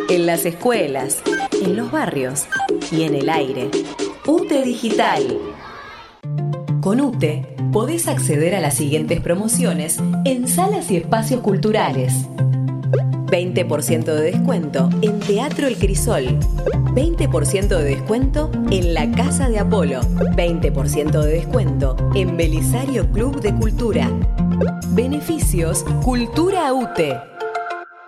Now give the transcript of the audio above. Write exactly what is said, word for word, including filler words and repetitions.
en las escuelas, en los barrios y en el aire. UTE Digital. Con UTE podés acceder a las siguientes promociones en salas y espacios culturales. veinte por ciento de descuento en Teatro El Crisol. veinte por ciento de descuento en la Casa de Apolo. veinte por ciento de descuento en Belisario Club de Cultura. Beneficios Cultura UTE.